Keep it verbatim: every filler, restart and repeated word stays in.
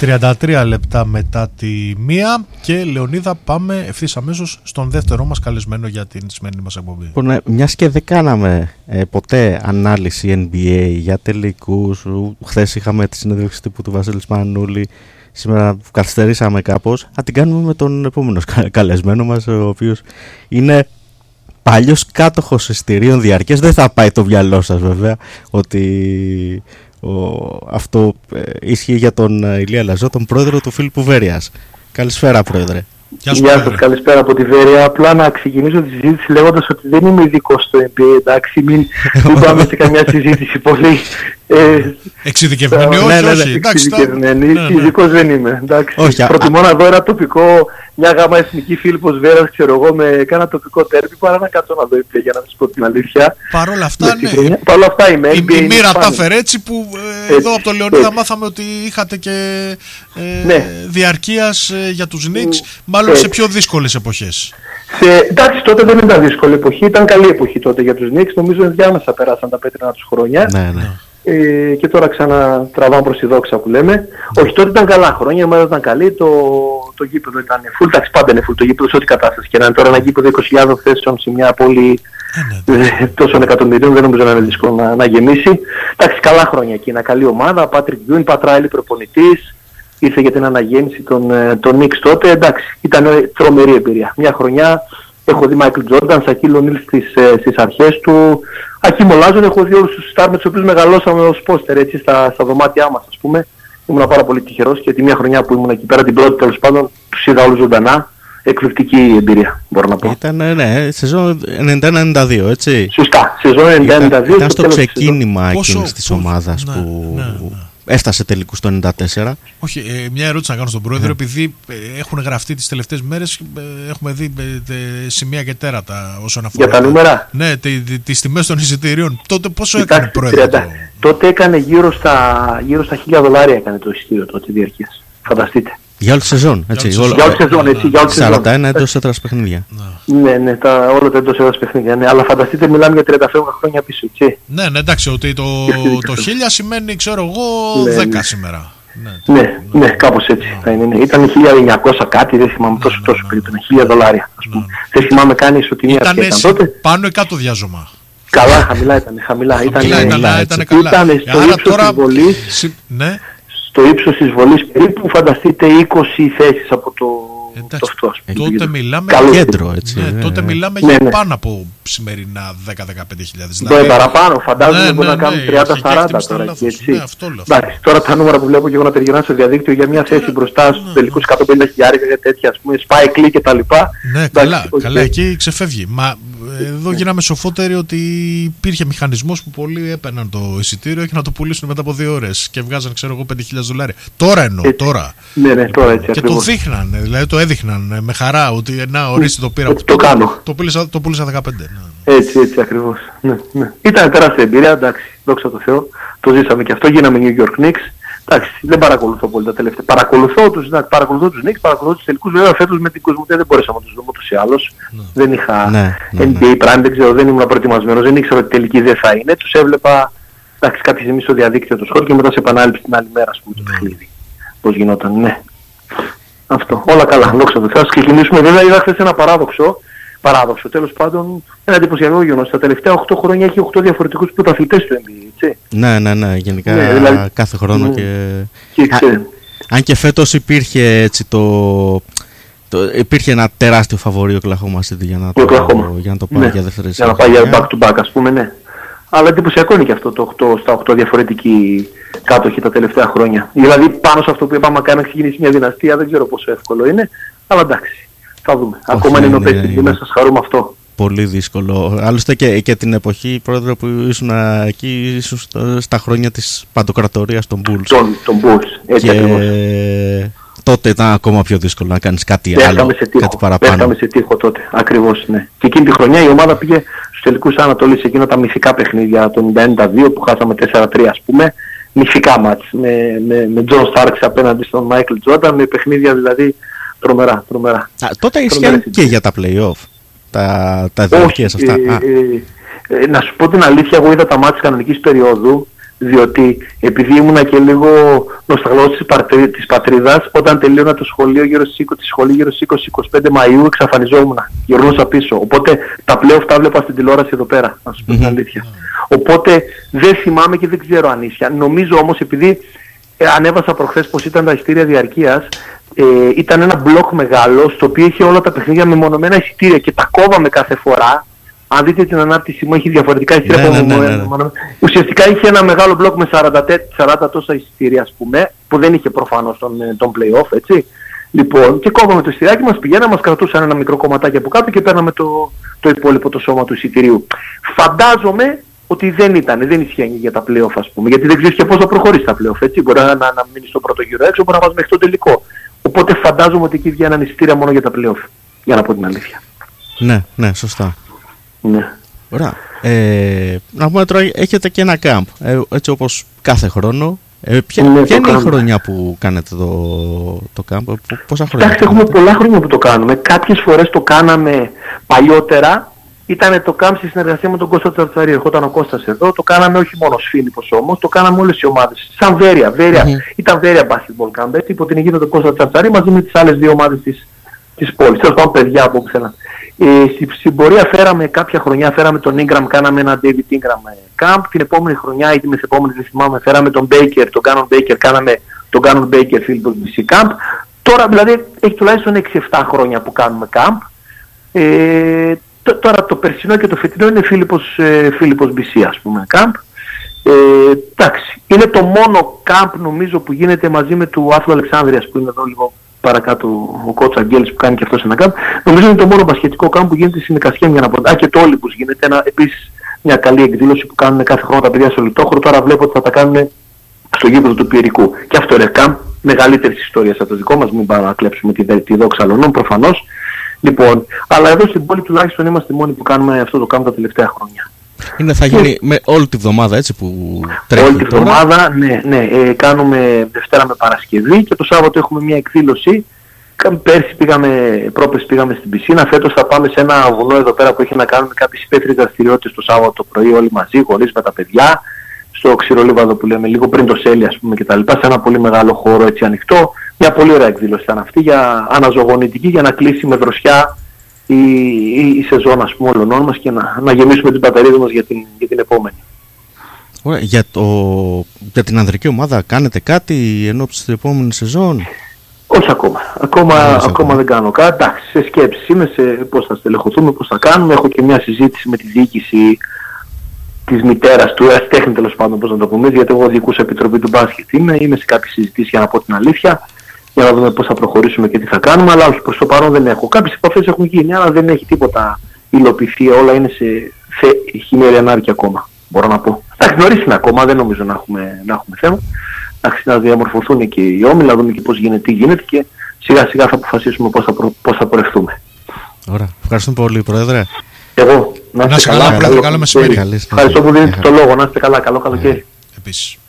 τριάντα τρία λεπτά μετά τη μία και Λεωνίδα, πάμε ευθύς αμέσως στον δεύτερό μας καλεσμένο για την σημερινή μας εκπομπή. Λοιπόν, μιας και δεν κάναμε ε, ποτέ ανάλυση N B A για τελικούς, χθες είχαμε τη συνέντευξη τύπου του Βασίλη Σπανούλη, σήμερα καθυστερήσαμε κάπως, θα την κάνουμε με τον επόμενο καλεσμένο μας, ο οποίος είναι παλιός κάτοχος εισιτηρίων διαρκές. Δεν θα πάει το μυαλό σας βέβαια ότι ο, αυτό ε, ισχύει για τον Ηλία Λαζό, τον πρόεδρο του Φίλιππου Βέρειας. Καλησπέρα, πρόεδρε. Γεια σας, καλησπέρα από τη Βέρεια. Απλά να ξεκινήσω τη συζήτηση λέγοντας ότι δεν είμαι ειδικός στο N B A, εντάξει, μην, μην πάμε σε καμιά συζήτηση πολύ. Ε, εξειδικευμένη, όχι, ναι, ναι, όχι. Εξειδικευμένη, ναι, ναι. Ειδικός δεν είμαι, εντάξει. Όχι, προτιμώ α... να δω ένα τοπικό, μια γάμα εθνική Φίλιππος Βέρειας, ξέρω εγώ, με κάνα τοπικό τέρπι, παρά να κάτσω να δω N B A, για να σας πω την αλήθεια. Παρ' όλα αυτά, ναι. Παρ' όλα αυτά είμαι. Η, η μοίρα τα φέρε έτσι που ε, εδώ από τον Λεωνίδα μάθαμε ότι είχατε και ε, ναι. διαρκείας ε, για τους Knicks, μάλλον έτσι. Σε πιο δύσκολες εποχές. Σε, εντάξει, τότε δεν ήταν δύσκολη εποχή, ήταν καλή εποχή τότε για τους Knicks. Νομίζω ενδιάμεσα περάσαν τα πέτρινα τους χρόνια. Ναι, ναι. Ε, και τώρα ξανατραβάμε προς τη δόξα που λέμε. Mm. Όχι, τότε ήταν καλά χρόνια, η ομάδα ήταν καλή, το, το γήπεδο ήταν full, εντάξει, πάντα είναι full το γήπεδο σε ό,τι κατάσταση και να είναι τώρα ένα γήπεδο είκοσι χιλιάδες θέσεων σε μια πόλη ε, τόσων εκατομμυρίων, δεν νομίζω να είναι δύσκολο να, να γεμίσει. Εντάξει, καλά χρόνια εκεί, ένα καλή ομάδα, Patrick Ewing, Πατράιλι προπονητής, ήρθε για την αναγέννηση των, των Knicks τότε, εντάξει, ήταν τρομερή εμπειρία. Μια χρονιά έχω δει Michael Jordan, Shaquille O'Neal στις, στις αρχές του, Ακίμ Ολάζον, έχω δει όλους τους στάρ με τους οποίους μεγαλώσαμε ως πόστερ, έτσι, στα, στα δωμάτια μας, ας πούμε. Ήμουν πάρα πολύ τυχερός και τη μια χρονιά που ήμουν εκεί πέρα, την πρώτη τέλος πάντων, τους είδα όλους ζωντανά. Εκπληκτική εμπειρία, μπορώ να πω. Ήταν, ναι, σεζόν ενενήντα ενενήντα δύο, έτσι. Σωστά, σεζόν ενενήντα ενενήντα δύο. Ήταν στο ξεκίνημα εκείνης της ομάδας που... Ναι, ναι, ναι. Έφτασε τελικούς το ενενήντα τέσσερα. Όχι, ε, μια ερώτηση να κάνω στον πρόεδρο, yeah. επειδή ε, έχουν γραφτεί τις τελευταίες μέρες, ε, έχουμε δει ε, ε, σημεία και τέρατα όσον αφορά. Για τα νούμερα. Ναι, τις τιμές των εισιτηρίων. Τότε πόσο έκανε πρόεδρο? Το... Τότε έκανε γύρω στα, γύρω στα χίλια δολάρια έκανε το εισιτήριο τότε διαρκείας. Φανταστείτε. Για όλη τη σεζόν, έτσι. Για όλη τη σεζόν, έτσι. Για όλη τη σεζόν. σαράντα ένα εντός έδρας παιχνίδια. Ναι, ναι, τα, όλα τα εντός έδρας παιχνίδια. Ναι, αλλά φανταστείτε, μιλάμε για τριάντα χρόνια πίσω, έτσι. Ναι, ναι, εντάξει, ότι το, το χίλια σημαίνει, ξέρω εγώ, ναι, δέκα ναι. σήμερα. Ναι, ναι, ναι, κάπως έτσι θα είναι. Ναι. Ήταν χίλια εννιακόσια κάτι, δεν θυμάμαι τόσο τόσο περίπου, χίλια δολάρια, ας πούμε. Δεν θυμάμαι καν ισοτιμία ήταν τότε. Πάνω εκατό διάζωμα. Καλά, χαμηλά ήταν, χαμηλά. Χαμηλά ήταν, ήταν καλά. Ήταν στο ύψος της βολής. Ναι. Στο ύψος της βολής περίπου, φανταστείτε είκοσι θέσεις από το, το αυτό. Ε, τότε μιλάμε για κέντρο, έτσι. Ναι, ναι, τότε ναι. μιλάμε ναι, για ναι. πάνω από σημερινά δέκα με δεκαπέντε χιλιάδες. Δηλαδή, το παραπάνω, φαντάζομαι ναι, μπορεί ναι, να κάνουν ναι, τριάντα σαράντα τώρα. Λάθος, έτσι. Ναι, αυτό εντάξει, τώρα τα νούμερα που βλέπω και εγώ να περιγυρνάω στο διαδίκτυο για μια θέση μπροστά στους τελικούς εκατόν πενήντα χιλιάδες για τέτοια, ας πούμε, spike click κτλ. Ναι, καλά, καλά, εκεί ξεφεύγει. Μα εδώ γίναμε σοφότεροι ότι υπήρχε μηχανισμός που πολλοί έπαιρναν το εισιτήριο και να το πουλήσουν μετά από δύο ώρες και βγάζαν, ξέρω εγώ, πέντε χιλιάδες δολάρια. Τώρα εννοώ, τώρα. Ναι, ναι, τώρα έτσι. Και το δείχναν, δηλαδή το έδειχναν με χαρά ότι να ορίστε το πήρα. Το κάνω. Το πούλησα, το πούλησα δεκαπέντε. Έτσι, έτσι ακριβώς. Ναι, ναι. Ήταν τεράστια εμπειρία, εντάξει, δόξα τω Θεώ. Το ζήσαμε και αυτό, γίναμε New York Knicks. Εντάξει, δεν παρακολουθώ πολύ τα τελευταία. Παρακολουθώ τους, ναι, παρακολουθώ τους Knicks, παρακολουθώ τους τελικούς. Βέβαια φέτος με την Κοσμοτέ δεν μπορέσαμε να τους δούμε ούτως ή άλλως. Ναι. Δεν είχα ναι, ναι, ναι. N B A Prime, δεν ξέρω, δεν ήμουν προετοιμασμένος, δεν ήξερα ότι τελική δεν θα είναι. Τους έβλεπα, εντάξει, κάποια στιγμή στο διαδίκτυο το σχόλιο και μετά σε επανάληψη την άλλη μέρα, ας πούμε, το παιχνίδι. Πώς γινόταν, ναι. Αυτό, όλα καλά, δόξα τω Θεώ. Ας ξεκινήσουμε. Βέβαια είδα χθες ένα παράδοξο. Παράδοξο, τέλος πάντων, ένα εντυπωσιακό γεγονός. Τα τελευταία οκτώ χρόνια έχει οκτώ διαφορετικούς πρωταθλητές του N B A, έτσι. Ναι, ναι, ναι, γενικά ναι, δηλαδή, κάθε χρόνο ναι, και... και Α, αν και φέτος υπήρχε έτσι το... το υπήρχε ένα τεράστιο φαβορί ο Oklahoma City για να το, για να το πάει ναι, για δεύτερη για να πάει για back to back, ας πούμε, ναι. Αλλά εντυπωσιακό είναι και αυτό το οκτώ στα οκτώ διαφορετικοί κάτοχοι τα τελευταία χρόνια. Δηλαδή πάνω σε αυτό που είπαμε, κάνει να ξεκινήσει μια δυναστεία, δεν ξέρω πόσο εύκολο είναι, αλλά εντάξει. Θα δούμε. Όχι, ακόμα είναι νοπέστηκε, μέσα σας χαρούμε αυτό. Πολύ δύσκολο. Άλλωστε και, και την εποχή, πρόεδρε, που ήσουν εκεί, ήσουν στα, στα χρόνια της παντοκρατορίας των Bulls. Τον, τον Bulls, έτσι και ακριβώς. Τότε ήταν ακόμα πιο δύσκολο να κάνεις κάτι Πέφταμε άλλο, σε τείχο, κάτι παραπάνω. Πέφταμε σε τείχο τότε, ακριβώς, ναι. Και εκείνη τη χρονιά η ομάδα πήγε στους τελικούς Ανατολής, εκείνα τα μυθικά παιχνίδια το ενενήντα δύο που χάσαμε τέσσερα τρία, ας πούμε. Μυθικά μάτς, με, με, με John Starks απέναντι στον Michael Jordan, με παιχνίδια δηλαδή τρομερά, τρομερά. Α, τότε ισχύαν και για τα play-off, τα, τα διαρκείας αυτά. Ε, ε, ε, ε, να σου πω την αλήθεια, εγώ είδα τα μάτς της κανονικής περίοδου, Διότι επειδή ήμουνα και λίγο νοσταλγός της, πατρί, της πατρίδας, όταν τελείωνα το σχολείο γύρω στις είκοσι, τη σχολή γύρω στις είκοσι είκοσι πέντε Μαΐου εξαφανιζόμουν, γυρνούσα πίσω. Οπότε τα playoff τα βλέπα στην τηλεόραση εδώ πέρα, να σου πω την αλήθεια. Οπότε δεν θυμάμαι και δεν ξέρω αν ίσια. Νομίζω όμως, επειδή ε, ανέβασα προχθές πως ήταν τα εισιτήρια διαρκείας, ε, ήταν ένα μπλοκ μεγάλο στο οποίο είχε όλα τα παιχνίδια με μονομένα εισιτήρια και τα κόβαμε κάθε φορά. Αν δείτε την ανάρτηση μου, έχει διαφορετικά εισιτήρια. Ναι, ναι, ναι, ναι. Ουσιαστικά είχε ένα μεγάλο μπλοκ με σαράντα, σαράντα τόσα εισιτήρια, ας πούμε, που δεν είχε προφανώς τον, τον play-off, έτσι. Λοιπόν, και κόβαμε το εισιτηριάκι μας, πηγαίναμε, μας κρατούσαν ένα μικρό κομματάκι από κάτω και παίρναμε το, το υπόλοιπο το σώμα του εισιτηρίου. Φαντάζομαι ότι δεν ήταν, δεν ισχύει για τα play-off, ας πούμε, γιατί δεν ξέρεις και πώς θα προχωρήσει τα play-off, έτσι. Μπορεί να, να, να μείνει στο πρώτο γύρο έξω, μπορεί να βάζει μέχρι το τελικό. Οπότε φαντάζομαι ότι εκεί βγαίναν εισιτήρια μόνο για τα play-off, για να πω την αλήθεια. Ναι, ναι, σωστά. Ναι. Ωραία. Ε, να πούμε τώρα, έχετε και ένα camp, ε, έτσι όπως κάθε χρόνο. Ε, ποια ναι, ποια είναι camp. η χρονιά που κάνετε το, το camp, πόσα χρόνια? Εντάξει, έχουμε πολλά χρόνια που το κάνουμε. Κάποιες φορές το κάναμε παλιότερα. Ήταν το camp στη συνεργασία με τον Κώστα Τσαρτσαρή. Ερχόταν ο Κώστας εδώ. Το κάναμε όχι μόνο Σφίλιππος όμως, το κάναμε όλες οι ομάδες. Σαν Βέρεια. Βέρεια. Mm-hmm. Ήταν Βέρεια Basketball Camp, έτσι, υπό την αιγύδα του Κώστα Τσαρτσαρή μαζί με τις άλλες δύο ομάδες της, της πόλης. Τέλος πάντων, παιδιά από όπου θέλαν. Ε, στην, στην πορεία φέραμε κάποια χρονιά, φέραμε τον Ingram, κάναμε ένα David Ingram Camp. Την επόμενη χρονιά ή την μεθεπόμενη, δεν θυμάμαι, φέραμε τον Baker, τον Cannon Baker, κάναμε τον Cannon Baker Philippos μπι σι Camp. Τώρα δηλαδή έχει τουλάχιστον έξι εφτά χρόνια που κάνουμε Camp. Ε, τ, τώρα το περσινό και το φετινό είναι Philippos, ε, Philippos μπι σι, ας πούμε, Camp. Ε, εντάξει, είναι το μόνο Camp νομίζω που γίνεται μαζί με του Άθλου Αλεξάνδρειας που είναι εδώ λίγο παρακάτω ο Κότς Αγγέλης που κάνει και αυτός ένα camp. Νομίζω είναι το μόνο μπασκετικό camp που γίνεται στην Εκασιέμ για να πω. Α, και το Όλυμπους γίνεται ένα, επίσης μια καλή εκδήλωση που κάνουν κάθε χρόνο τα παιδιά στο Λιτόχωρο. Τώρα βλέπω ότι θα τα κάνουν στο γήπεδο του Πιερικού. Και αυτό είναι camp μεγαλύτερης ιστορίας από το δικό μας, μην πάμε να κλέψουμε τη, τη δόξα Λονών προφανώς. Λοιπόν, αλλά εδώ στην πόλη τουλάχιστον είμαστε οι μόνοι που κάνουμε αυτό το camp τα τελευταία χρόνια. Είναι, θα γίνει με όλη τη βδομάδα έτσι που τρέχει? Όλη τη βδομάδα, ναι, ναι. Ε, κάνουμε Δευτέρα με Παρασκευή και το Σάββατο έχουμε μια εκδήλωση. Πέρσι πήγαμε, πρόπερσι πήγαμε στην πισίνα, φέτος θα πάμε σε ένα βουνό εδώ πέρα που έχει να κάνουμε κάποιες υπαίθριες δραστηριότητες το Σάββατο το πρωί όλοι μαζί, χωρίς με τα παιδιά, στο Ξηρολίβαδο που λέμε, λίγο πριν το Σέλι ας πούμε κτλ. Σε ένα πολύ μεγάλο χώρο έτσι ανοιχτό. Μια πολύ ωραία εκδήλωση ήταν αυτή, για αναζωογονητική, για να κλείσει με δροσιά η, η, η σεζόν ας πούμε όλων μας και να, να γεμίσουμε τις μπαταρίες μας για την, για την επόμενη. Ωραία, για, το, για την ανδρική ομάδα κάνετε κάτι ενώπιση της επόμενης σεζόν? Όχι ακόμα. Ακόμα, ακόμα, ακόμα δεν κάνω κάτι. Εντάξει, σε σκέψεις είμαι, σε πώς θα στελεχωθούμε, πώς θα κάνουμε. Έχω και μια συζήτηση με τη διοίκηση της μητέρας του, ερασιτέχνη τέλος πάντων, πώς να το πούμε, γιατί εγώ διοικούσα επιτροπή του μπάσκετ είμαι. Είμαι σε κάποιες συζητήσεις για να πω την αλήθεια, για να δούμε πώς θα προχωρήσουμε και τι θα κάνουμε. Αλλά όχι, προς το παρόν δεν έχω. Κάποιες επαφές έχουν γίνει, αλλά δεν έχει τίποτα υλοποιηθεί. Όλα είναι σε, σε χειμέρια ανάρκεια ακόμα, μπορώ να πω. Εντάξει, νωρίς είναι ακόμα, δεν νομίζω να έχουμε, να έχουμε θέμα. Να διαμορφωθούν και οι όμιλοι, να δούμε και πώς γίνεται, τι γίνεται και σιγά σιγά θα αποφασίσουμε πώς θα, προ, πώς θα πορευτούμε. Ωραία. Ευχαριστούμε πολύ, Πρόεδρε. Εγώ, να είστε καλά. Καλό μεσημέρι. Ευχαριστώ που δίνετε το λόγο. Να είστε καλά. Καλό καλοκαίρι. Επίσης.